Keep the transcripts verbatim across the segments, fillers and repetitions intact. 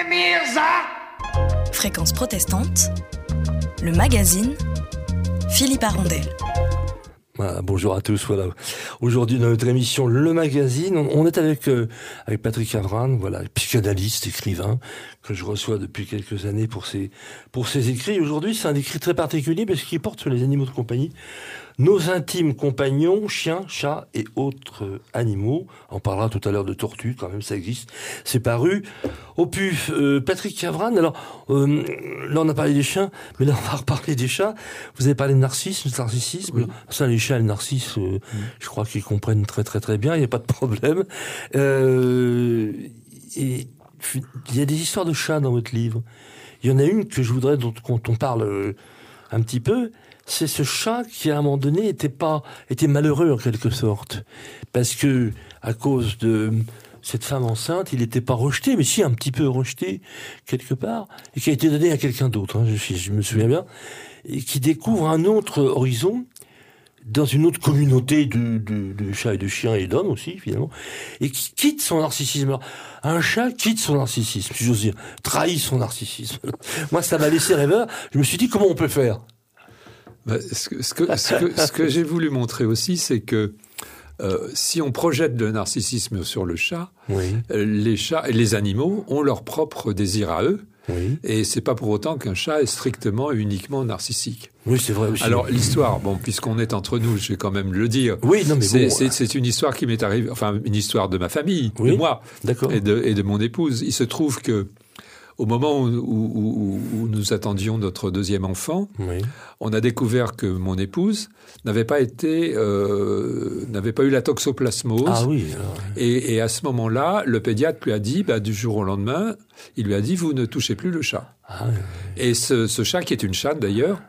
Mirza. Fréquence protestante, le magazine Philippe Arondel. Voilà, bonjour à tous. Voilà. Aujourd'hui, dans notre émission Le Magazine, on, on est avec euh, avec Patrick Avran, voilà, psychanalyste, écrivain que je reçois depuis quelques années pour ses pour ses écrits. Aujourd'hui, c'est un écrit très particulier parce qu'il porte sur les animaux de compagnie, nos intimes compagnons, chiens, chats et autres euh, animaux. On parlera tout à l'heure de tortues, quand même, ça existe. C'est paru au P U F. Euh, Patrick Avran, alors euh, là on a parlé des chiens, mais là on va reparler des chats. Vous avez parlé de narcissisme, narcissisme. Oui. Ça, les chats et le narcisse, euh, mmh. je crois qu'ils comprennent très très très bien, il n'y a pas de problème. Euh, et il y a des histoires de chats dans votre livre. Il y en a une que je voudrais, dont on parle euh, un petit peu. C'est ce chat qui, à un moment donné, était pas, était malheureux en quelque sorte, parce que à cause de cette femme enceinte, il n'était pas rejeté, mais si un petit peu rejeté quelque part, et qui a été donné à quelqu'un d'autre. Hein, je, je me souviens bien, et qui découvre un autre horizon dans une autre communauté de, de, de chats et de chiens et d'hommes aussi finalement, et qui quitte son narcissisme. Alors, un chat quitte son narcissisme, si j'ose dire, trahit son narcissisme. Moi, ça m'a laissé rêveur. Je me suis dit comment on peut faire. Bah, ce que, ce que, ce que, ce que j'ai voulu montrer aussi, c'est que euh, si on projette le narcissisme sur le chat, oui. euh, les chats et les animaux ont leur propre désir à eux. Oui. Et c'est pas pour autant qu'un chat est strictement et uniquement narcissique. Oui, c'est vrai aussi. Alors, l'histoire, bon, puisqu'on est entre nous, je vais quand même le dire. Oui, non, mais c'est, bon, c'est, c'est une histoire qui m'est arrivée, enfin, une histoire de ma famille, oui, de moi, d'accord. Et de, et de mon épouse. Il se trouve que, au moment où, où, où, où nous attendions notre deuxième enfant, oui. on a découvert que mon épouse n'avait pas été, euh, n'avait pas eu la toxoplasmose. Ah oui. Alors... Et, et à ce moment-là, le pédiatre lui a dit, bah, du jour au lendemain, il lui a dit, vous ne touchez plus le chat. Ah oui. Et ce, ce chat, qui est une chatte d'ailleurs,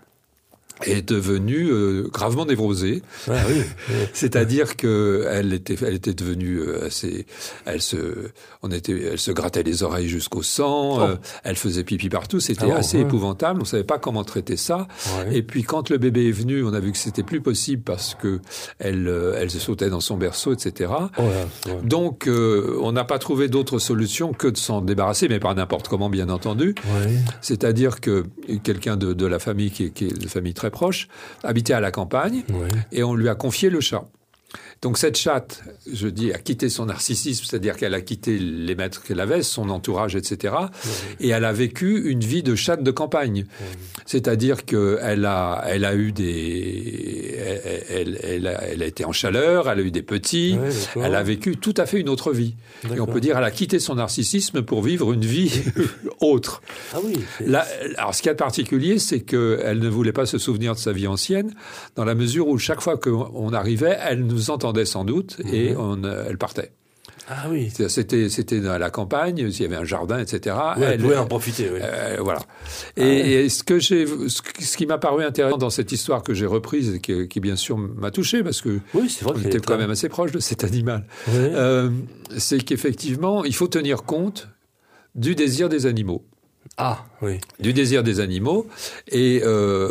est devenue euh, gravement névrosée. Ah, oui, oui. C'est-à-dire que elle était, elle était devenue assez, elle se, on était, elle se grattait les oreilles jusqu'au sang, oh. euh, elle faisait pipi partout. C'était ah bon, assez ouais. épouvantable. On savait pas comment traiter ça. Ouais. Et puis quand le bébé est venu, on a vu que c'était plus possible parce que elle, euh, elle se sautait dans son berceau, et cetera. Oh, ouais, ouais. Donc euh, on n'a pas trouvé d'autre solution que de s'en débarrasser, mais pas n'importe comment, bien entendu. Ouais. C'est-à-dire que quelqu'un de, de la famille qui est, qui est de famille très proche, habitait à la campagne, ouais. et on lui a confié le chat. Donc cette chatte, je dis, a quitté son narcissisme, c'est-à-dire qu'elle a quitté les maîtres qu'elle avait, son entourage, et cetera. Ouais. Et elle a vécu une vie de chatte de campagne. Ouais. C'est-à-dire qu'elle a, elle a eu des... Elle, elle, elle, a, elle a été en chaleur, elle a eu des petits, ouais, elle a vécu tout à fait une autre vie. D'accord. Et on peut dire qu'elle a quitté son narcissisme pour vivre une vie autre. Ah oui. Là, alors ce qu'il y a de particulier, c'est qu'elle ne voulait pas se souvenir de sa vie ancienne, dans la mesure où chaque fois qu'on arrivait, elle nous entendait sans doute, mmh. et on, euh, elle partait. Ah oui. C'était, c'était dans la campagne, il y avait un jardin, et cetera. Ouais, elle pouvait en profiter, oui. Euh, voilà. Et, ah ouais. et ce que j'ai, ce, ce qui m'a paru intéressant dans cette histoire que j'ai reprise, et qui, qui bien sûr m'a touché, parce que oui, c'est vrai on était quand même assez proche de cet animal, oui. euh, c'est qu'effectivement, il faut tenir compte du désir des animaux. Ah, oui. Du désir des animaux. Et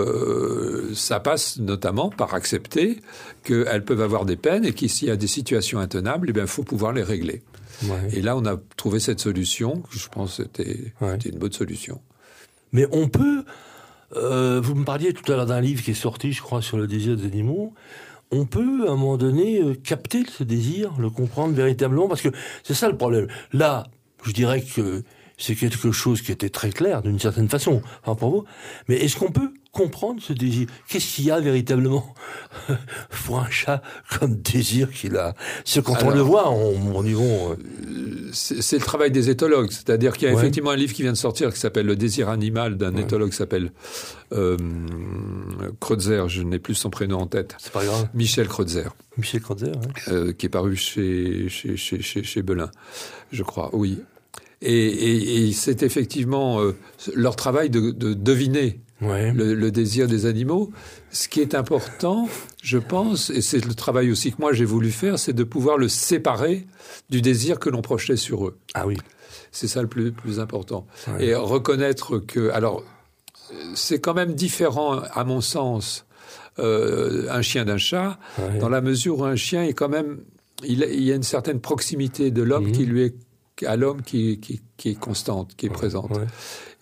euh, ça passe notamment par accepter qu'elles peuvent avoir des peines et qu'il s'il y a des situations intenables, eh bien, il faut pouvoir les régler. Ouais. Et là, on a trouvé cette solution, que je pense que c'était, ouais. c'était une bonne solution. Mais on peut... Euh, vous me parliez tout à l'heure d'un livre qui est sorti, je crois, sur le désir des animaux. On peut, à un moment donné, euh, capter ce désir, le comprendre véritablement, parce que c'est ça le problème. Là, je dirais que c'est quelque chose qui était très clair, d'une certaine façon, enfin pour vous. Mais est-ce qu'on peut comprendre ce désir ? Qu'est-ce qu'il y a véritablement pour un chat comme désir qu'il a ? C'est quand Alors, on le voit, on, on y va. On... C'est, c'est le travail des éthologues. C'est-à-dire qu'il y a ouais. effectivement un livre qui vient de sortir qui s'appelle « Le désir animal » d'un ouais. éthologue qui s'appelle euh, Kreutzer. Je n'ai plus son prénom en tête. C'est pas grave. Michel Kreutzer. Michel Kreutzer, ouais. euh, qui est paru chez, chez, chez, chez, chez Belin, je crois. Oui. Et, et, et c'est effectivement euh, leur travail de, de deviner ouais. le, le désir des animaux. Ce qui est important, je pense, et c'est le travail aussi que moi j'ai voulu faire, c'est de pouvoir le séparer du désir que l'on projetait sur eux. Ah oui. C'est ça le plus, plus important. Ouais. Et reconnaître que... Alors, c'est quand même différent, à mon sens, euh, un chien d'un chat, ouais. dans la mesure où un chien est quand même... Il, il y a une certaine proximité de l'homme mmh. qui lui est à l'homme qui, qui, qui est constante, qui est ouais, présente. Ouais.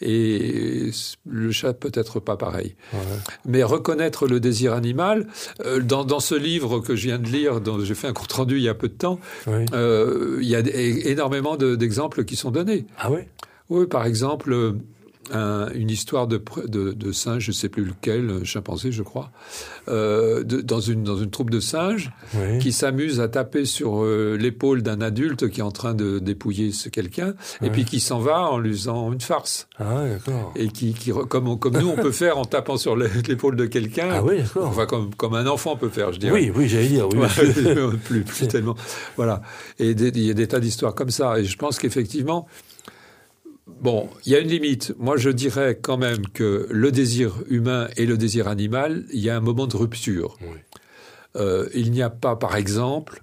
Et le chat peut-être pas pareil. Ouais. Mais reconnaître le désir animal, euh, dans, dans ce livre que je viens de lire, dont j'ai fait un compte rendu il y a peu de temps, ouais. euh, il y a énormément de, d'exemples qui sont donnés. Ah oui ? Oui, par exemple... Un, une histoire de, de, de singe, je ne sais plus lequel, chimpanzé, je crois, euh, de, dans, une, dans une troupe de singes oui. qui s'amuse à taper sur euh, l'épaule d'un adulte qui est en train de dépouiller ce quelqu'un, oui. et puis qui s'en va en lui faisant une farce. Ah oui, d'accord. Et qui, qui comme, comme nous, on peut faire en tapant sur l'épaule de quelqu'un. Ah oui, d'accord. Enfin, comme, comme un enfant peut faire, je dirais. Oui, oui, j'allais dire. Oui, ouais, plus, plus tellement. Voilà. Et il y a des tas d'histoires comme ça. Et je pense qu'effectivement... Bon, il y a une limite. Moi, je dirais quand même que le désir humain et le désir animal, il y a un moment de rupture. Oui. Euh, il n'y a pas, par exemple,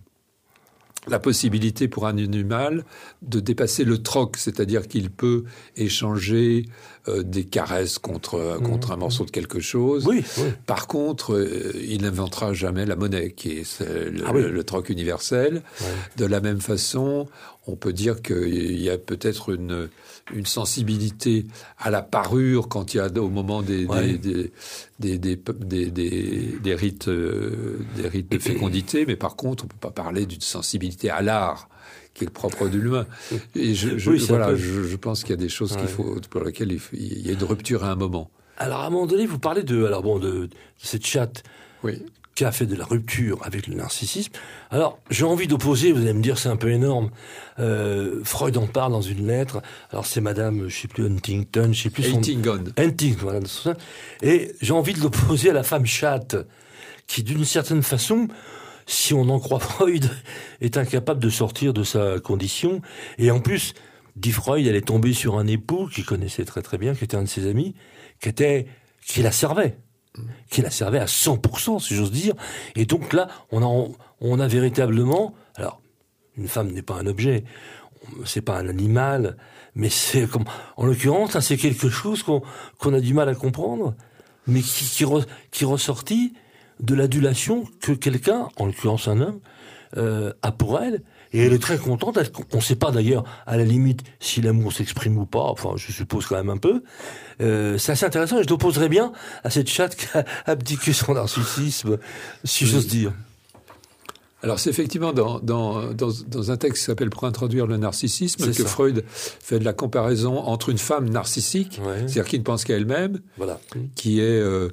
la possibilité pour un animal de dépasser le troc, c'est-à-dire qu'il peut échanger euh, des caresses contre, mmh. contre un morceau de quelque chose. Oui, oui. Par contre, euh, il n'inventera jamais la monnaie, qui est le, ah oui. le, le troc universel. Oui. De la même façon, on peut dire qu'il y a peut-être une... une sensibilité à la parure quand il y a au moment des ouais. des, des, des, des, des, des rites euh, des rites de fécondité, mais par contre on peut pas parler d'une sensibilité à l'art qui est le propre de l'humain. Et je, je, oui, voilà, peu... je, je pense qu'il y a des choses ouais. qu'il faut pour lesquelles il, faut, il y a une rupture à un moment. Alors à un moment donné, vous parlez de alors bon de, de cette chatte. Oui. Qui a fait de la rupture avec le narcissisme. Alors, j'ai envie d'opposer, vous allez me dire, c'est un peu énorme. Euh, Freud en parle dans une lettre. Alors, c'est madame, je sais plus, Huntington, je sais plus son... Huntington. Huntington, voilà. Et j'ai envie de l'opposer à la femme chatte, qui, d'une certaine façon, si on en croit Freud, est incapable de sortir de sa condition. Et en plus, dit Freud, elle est tombée sur un époux qu'il connaissait très très bien, qui était un de ses amis, qui était, qui la servait. qui la servait à cent pour cent, si j'ose dire. Et donc là, on a, on a véritablement... Alors, une femme n'est pas un objet, c'est pas un animal, mais c'est comme... En l'occurrence, là, c'est quelque chose qu'on, qu'on a du mal à comprendre, mais qui, qui, re, qui ressortit de l'adulation que quelqu'un, en l'occurrence un homme, euh, a pour elle. Et elle est très contente. On ne sait pas d'ailleurs, à la limite, si l'amour s'exprime ou pas. Enfin, je suppose quand même un peu. Euh, c'est assez intéressant et je l'opposerais bien à cette chatte qui a abdiqué son narcissisme, si j'ose dire. Alors, c'est effectivement dans, dans, dans, dans un texte qui s'appelle « Pour introduire le narcissisme » c'est que ça. Freud fait de la comparaison entre une femme narcissique, ouais. c'est-à-dire qui ne pense qu'à elle-même, voilà. qui est euh,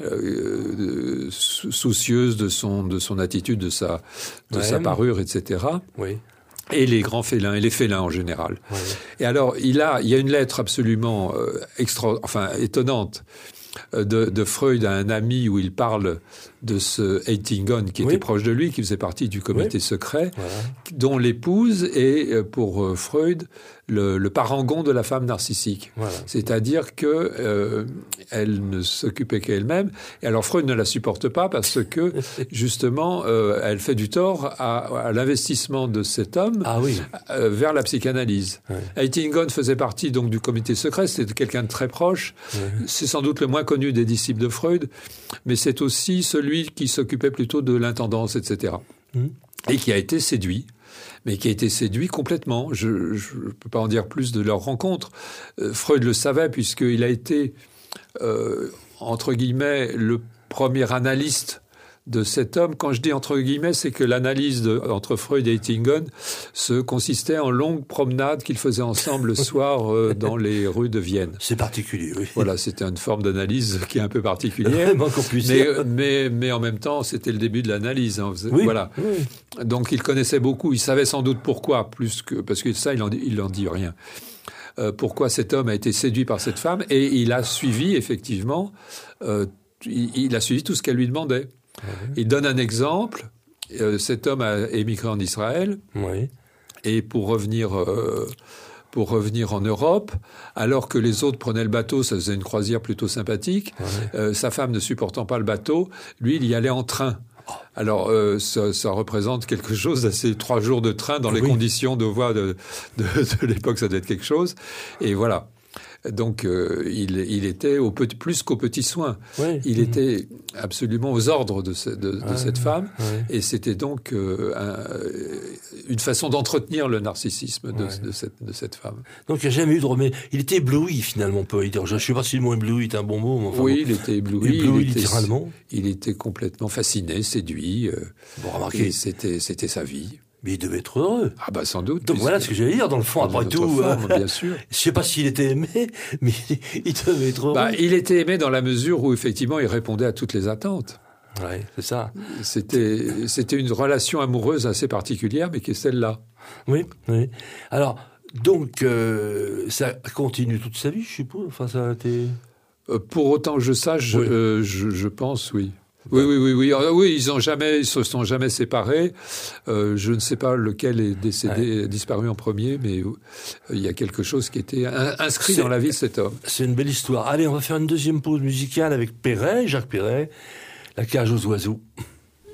euh, soucieuse de son, de son attitude, de sa, de ouais. sa parure, et cetera. Oui. Et les grands félins, et les félins en général. Ouais. Et alors, il a, il y a une lettre absolument euh, extra, enfin étonnante de, de Freud à un ami où il parle de ce Huntington qui était oui. proche de lui, qui faisait partie du comité oui. secret, voilà. dont l'épouse est, pour Freud, le, le parangon de la femme narcissique. Voilà. C'est-à-dire que euh, elle ne s'occupait qu'elle-même. Et alors Freud ne la supporte pas parce que, justement, euh, elle fait du tort à, à l'investissement de cet homme ah oui. euh, vers la psychanalyse. Ouais. Huntington faisait partie donc du comité secret, c'était quelqu'un de très proche. Ouais. C'est sans doute le moins connu des disciples de Freud, mais c'est aussi celui qui s'occupait plutôt de l'intendance, et cetera. Mmh. Et qui a été séduit, mais qui a été séduit complètement. Je ne peux pas en dire plus de leur rencontre. Euh, Freud le savait puisqu'il a été, euh, entre guillemets, le premier analyste de cet homme. Quand je dis entre guillemets, c'est que l'analyse de, entre Freud et Huntington se consistait en longues promenades qu'ils faisaient ensemble le soir euh, dans les rues de Vienne. C'est particulier, oui. Voilà, c'était une forme d'analyse qui est un peu particulière. mais, mais, mais en même temps, c'était le début de l'analyse. Hein. Oui, voilà. Oui. Donc, il connaissait beaucoup. Il savait sans doute pourquoi, plus que parce que ça, il en, il en dit rien. Euh, pourquoi cet homme a été séduit par cette femme, et il a suivi effectivement. Euh, il, il a suivi tout ce qu'elle lui demandait. Oui. Il donne un exemple. Euh, cet homme a émigré en Israël. Oui. Et pour revenir, euh, pour revenir en Europe, alors que les autres prenaient le bateau, ça faisait une croisière plutôt sympathique, oui. euh, sa femme ne supportant pas le bateau, lui, il y allait en train. Alors, euh, ça, ça représente quelque chose d'assez... Trois jours de train dans les oui. conditions de voie de, de, de l'époque, ça doit être quelque chose. Et voilà. Donc, euh, il, il était au petit, plus qu'au petit soin. Ouais. Il mmh. était absolument aux ordres de, ce, de, de ouais, cette femme. Ouais. Et c'était donc euh, un, une façon d'entretenir le narcissisme de, ouais. de, cette, de cette femme. Donc, il n'y a jamais eu de remède. Il était ébloui, finalement, on peut dire. Je ne sais pas si le mot ébloui est un bon mot. Mais enfin, oui, bon. il était ébloui. Ébloui, il littéralement. Était, il était complètement fasciné, séduit. Euh, bon, remarquez. C'était, c'était sa vie. Mais il devait être heureux. Ah bah sans doute. Donc voilà ce que j'allais dire, dans le fond, après tout. Forme, euh, bien sûr. Je sais pas s'il était aimé, mais il devait être heureux. Bah, il était aimé dans la mesure où, effectivement, il répondait à toutes les attentes. Ouais, c'est ça. C'était, c'était une relation amoureuse assez particulière, mais qui est celle-là. Oui, oui. Alors, donc, euh, ça continue toute sa vie, je suppose. Enfin, ça a été... Euh, pour autant que je sache, oui. euh, je, je pense, oui. Oui, oui, oui, oui. Alors, oui, ils ont jamais, ils se sont jamais séparés. Euh, je ne sais pas lequel est décédé, ouais. disparu en premier, mais euh, il y a quelque chose qui était in- inscrit c'est, dans la vie de cet homme. C'est une belle histoire. Allez, on va faire une deuxième pause musicale avec Perret, Jacques Perret, La cage aux oiseaux.